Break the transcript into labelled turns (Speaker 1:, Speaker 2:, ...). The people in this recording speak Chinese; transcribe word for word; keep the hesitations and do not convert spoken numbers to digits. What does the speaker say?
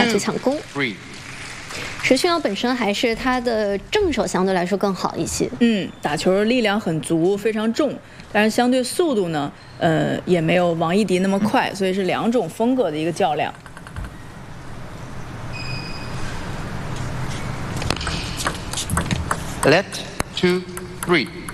Speaker 1: 去抢攻。石炫耀本身还是他的正手相对来说更好一些，
Speaker 2: 嗯，打球力量很足，非常重，但是相对速度呢，呃，也没有王艺迪那么快，所以是两种风格的一个较量。
Speaker 3: Let two three。